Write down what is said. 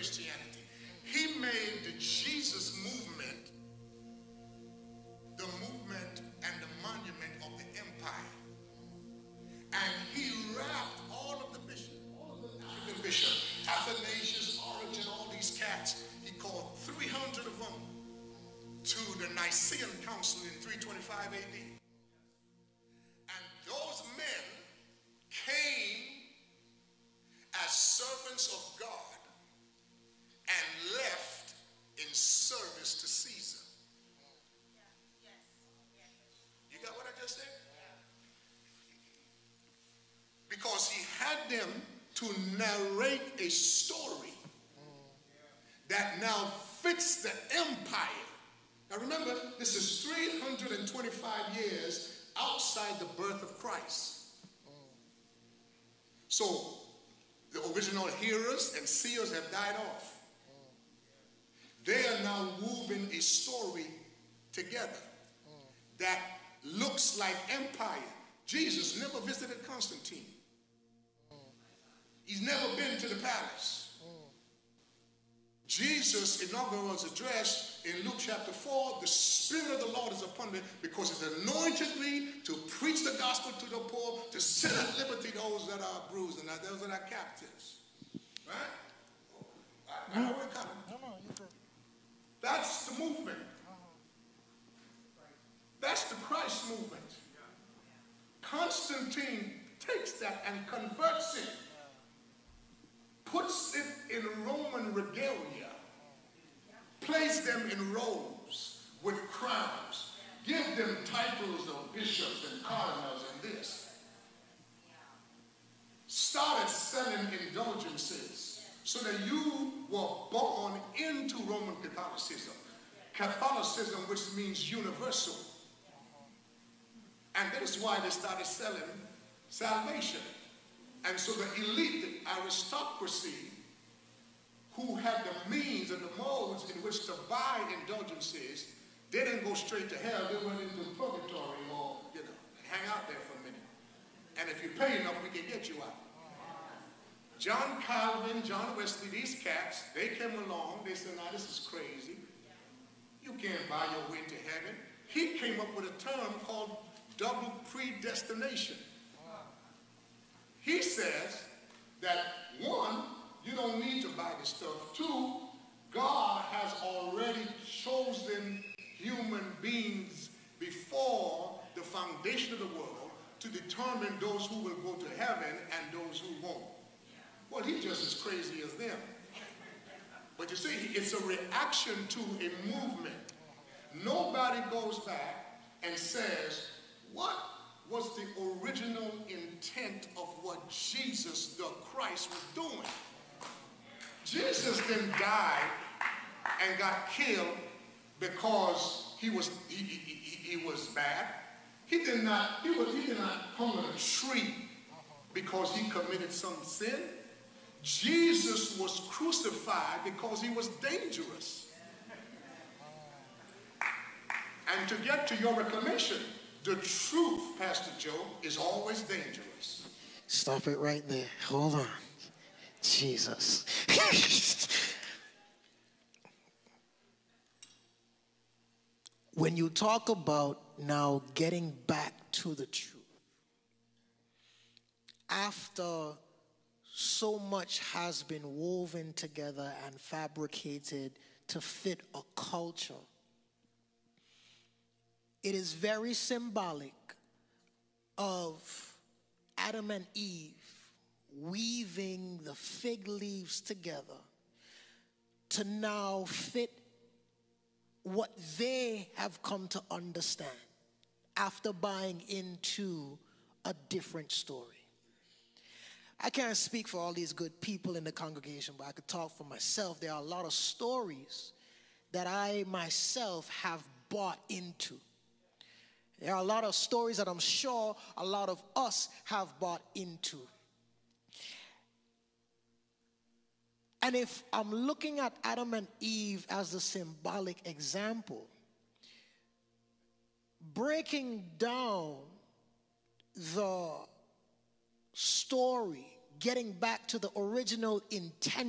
Christianity. He made the Jesus movement the movement and the monument of the empire. And he wrapped all of the bishops, all of the African bishops, Athanasius, Origen, all these cats, he called 300 of them to the Nicene Council in 325 AD. And those men came as servants of God and left in service to Caesar. You got what I just said? Because he had them to narrate a story that now fits the empire. Now remember, this is 325 years outside the birth of Christ. So the original hearers and seers have died off. They are now moving a story together that looks like empire. Jesus never visited Constantine. He's never been to the palace. Jesus' inaugural address in Luke chapter 4, the Spirit of the Lord is upon me because he's anointed me to preach the gospel to the poor, to set at liberty those that are bruised and those that are captives. Right? I know we're coming. That's the movement. That's the Christ movement. Constantine takes that and converts it, puts it in Roman regalia, place them in robes with crowns, give them titles of bishops and cardinals and this. Started selling indulgences so that you were born into Roman Catholicism. Catholicism, which means universal. And that is why they started selling salvation. And so the elite, the aristocracy, who had the means and the modes in which to buy indulgences, they didn't go straight to hell. They went into purgatory or, hang out there for a minute. And if you pay enough, we can get you out. John Calvin, John Wesley, these cats, they came along. They said, "Now this is crazy. You can't buy your way to heaven." He came up with a term called double predestination. He says that one, you don't need to buy this stuff. Two, God has already chosen human beings before the foundation of the world to determine those who will go to heaven and those who won't. Well, he's just as crazy as them. But you see, it's a reaction to a movement. Nobody goes back and says, what was the original intent of what Jesus the Christ was doing? Jesus didn't die and got killed because he was bad. He did not hung on a tree because he committed some sin. Jesus was crucified because he was dangerous. And to get to your reclamation, the truth, Pastor Joe, is always dangerous. Stop it right there. Hold on. Jesus. When you talk about now getting back to the truth, after so much has been woven together and fabricated to fit a culture, it is very symbolic of Adam and Eve weaving the fig leaves together to now fit what they have come to understand after buying into a different story. I can't speak for all these good people in the congregation, but I could talk for myself. There are a lot of stories that I myself have bought into. There are a lot of stories that I'm sure a lot of us have bought into. And if I'm looking at Adam and Eve as the symbolic example, breaking down the story, getting back to the original intent